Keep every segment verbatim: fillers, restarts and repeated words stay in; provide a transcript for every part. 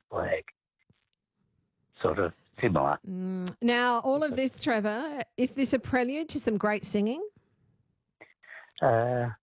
flag. Sort of similar. Mm. Now, all of this, Trevor, is this a prelude to some great singing? Uh,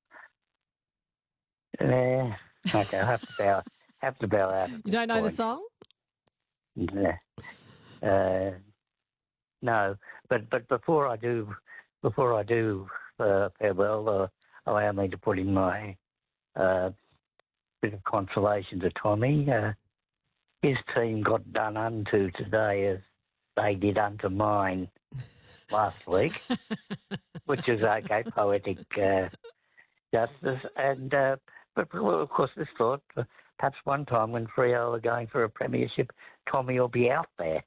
yeah, okay, I have to bow, have to bow out. You don't know the song? Yeah. Uh, no, but but before I do, before I do uh, farewell, uh, allow me to put in my uh, bit of consolation to Tommy. Uh, his team got done unto today as they did unto mine last week, which is okay, poetic uh, justice. And uh, but well, of course, this thought uh, perhaps one time when Freo are going for a premiership, Tommy will be out there.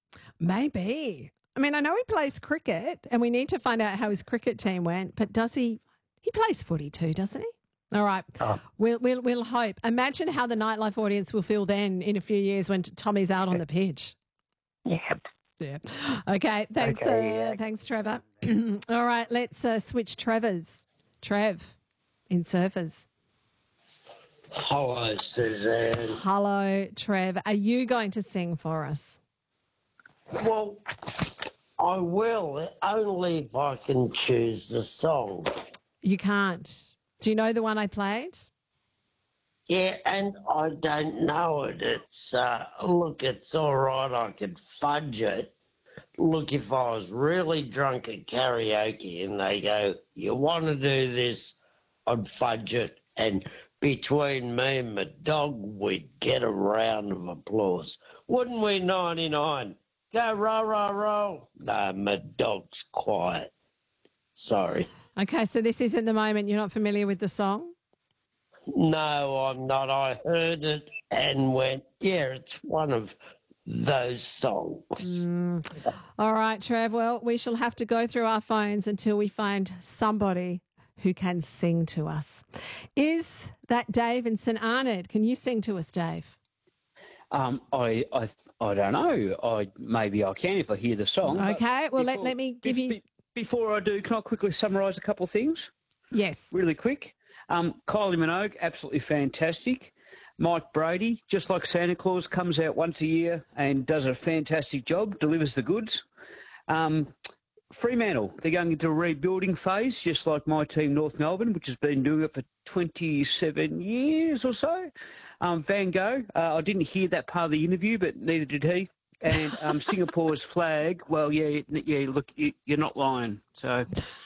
Maybe. I mean, I know he plays cricket, and we need to find out how his cricket team went. But does he? He plays footy too, doesn't he? All right. Oh. We'll, we'll, we'll hope. Imagine how the Nightlife audience will feel then in a few years when Tommy's out on the pitch. Yep. Yeah. Okay. Thanks, Okay, uh, yeah. thanks, Trevor. All right. Let's uh, switch Trevors. Trev in Surfers. Hello, Suzanne. Hello, Trev. Are you going to sing for us? Well, I will, only if I can choose the song. You can't. Do you know the one I played? Yeah, and I don't know it. It's, uh, look, it's all right, I could fudge it. Look, if I was really drunk at karaoke and they go, you want to do this, I'd fudge it. And between me and my dog, we'd get a round of applause. Wouldn't we, ninety-nine? Go, row, row, row. No, my dog's quiet. Sorry. Okay, so this isn't the moment. You're not familiar with the song? No, I'm not. I heard it and went, yeah, it's one of those songs. Mm. All right, Trev. Well, we shall have to go through our phones until we find somebody who can sing to us. Is that Dave in St Arnaud? Can you sing to us, Dave? Um, I, I, I don't know. I maybe I can if I hear the song. Okay. Well, before, let, let me give be, you... be, before I do, can I quickly summarise a couple of things? Yes. Really quick. Um, Kylie Minogue, absolutely fantastic. Mike Brady, just like Santa Claus, comes out once a year and does a fantastic job, delivers the goods. Um, Fremantle, they're going into a rebuilding phase, just like my team, North Melbourne, which has been doing it for twenty-seven years or so. Um, Van Gogh, uh, I didn't hear that part of the interview, but neither did he. And um, Singapore's flag, well, yeah, yeah. Look, you, you're not lying. So,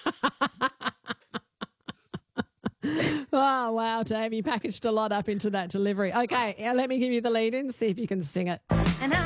oh, wow, Dave, you packaged a lot up into that delivery. Okay, let me give you the lead in, see if you can sing it.